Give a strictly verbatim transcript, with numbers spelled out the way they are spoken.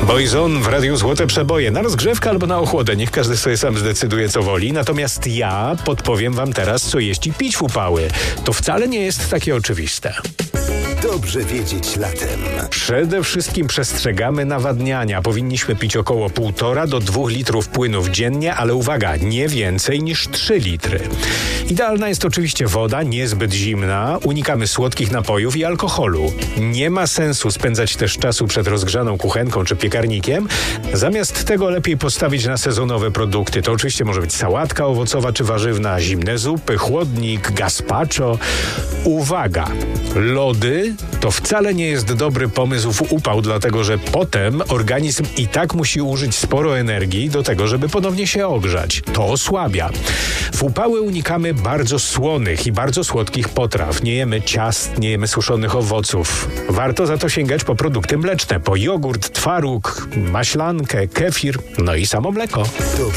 Boyzone w Radiu Złote Przeboje. Na rozgrzewkę albo na ochłodę. Niech każdy sobie sam zdecyduje, co woli. Natomiast ja podpowiem wam teraz, co jeść i pić w upały. To wcale nie jest takie oczywiste. Dobrze wiedzieć latem. Przede wszystkim przestrzegamy nawadniania. Powinniśmy pić około półtora do dwóch litrów płynów dziennie, ale uwaga, nie więcej niż trzy litry. Idealna jest oczywiście woda, niezbyt zimna. Unikamy słodkich napojów i alkoholu. Nie ma sensu spędzać też czasu przed rozgrzaną kuchenką czy piekarnikiem. Zamiast tego lepiej postawić na sezonowe produkty. To oczywiście może być sałatka owocowa czy warzywna, zimne zupy, chłodnik, gazpacho. Uwaga! Lody to wcale nie jest dobry pomysł w upał, dlatego że potem organizm i tak musi użyć sporo energii do tego, żeby ponownie się ogrzać. To osłabia. W upały unikamy bardzo słonych i bardzo słodkich potraw. Nie jemy ciast, nie jemy suszonych owoców. Warto za to sięgać po produkty mleczne, po jogurt, twaróg, maślankę, kefir, no i samo mleko. Dobrze